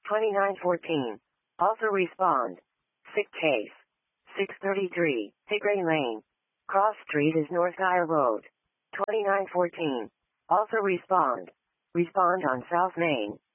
2914. Also respond. Sick case. 633, Tigray Lane. Cross Street is North Guyer Road. 2914. Also respond. Respond on South Main.